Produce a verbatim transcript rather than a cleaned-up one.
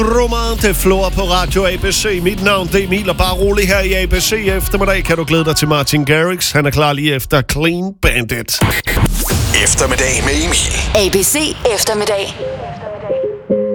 Romante Flor på Radio A B C. Mit navn det er Emil, og bare rolig her i A B C eftermiddag kan du glæde dig til Martin Garrix. Han er klar lige efter Clean Bandit. Eftermiddag med Emil. A B C eftermiddag.